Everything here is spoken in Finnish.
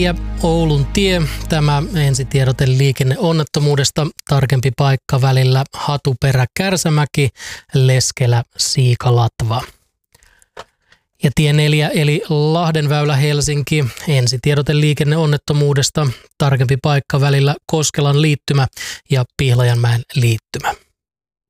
Ja Oulun tie, tämä ensitiedote liikenneonnettomuudesta, tarkempi paikka välillä Hatuperä-Kärsämäki, Leskelä-Siikalatva. Ja tie 4 eli Lahdenväylä Helsinki, ensitiedote liikenneonnettomuudesta, tarkempi paikka välillä Koskelan liittymä ja Pihlajanmäen liittymä.